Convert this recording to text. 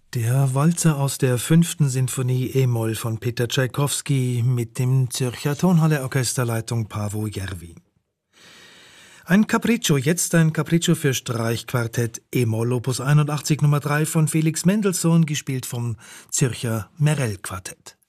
Der Walzer aus der 5. Sinfonie e-Moll von Peter Tschaikowski mit dem Zürcher Tonhalle Orchesterleitung Paavo Järvi. Ein Capriccio, jetzt ein Capriccio für Streichquartett e-Moll Opus 81 Nummer 3 von Felix Mendelssohn, gespielt vom Zürcher Merell Quartett.